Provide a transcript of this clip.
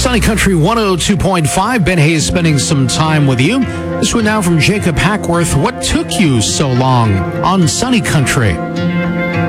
Sunny Country 102.5. Ben Hayes spending some time with you. This one now from Jacob Hackworth. What took you so long on Sunny Country?